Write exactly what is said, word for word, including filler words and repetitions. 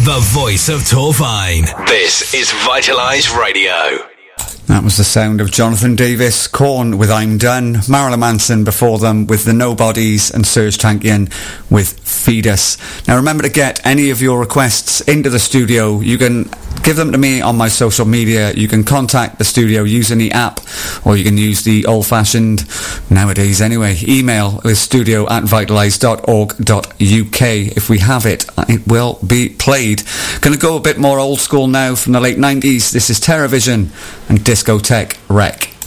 The voice of Torfine. This is Vitalise Radio. That was the sound of Jonathan Davis, Korn with I'm Done, Marilyn Manson before them with The Nobodies, and Serge Tankian with Feed Us. Now remember to get any of your requests into the studio. You can give them to me on my social media. You can contact the studio using the app, or you can use the old-fashioned, nowadays anyway, email with studio at vitalise dot org dot U K. If we have it, it will be played. Going to go a bit more old school now from the late nineties. This is TerraVision and Discotheque Wreck.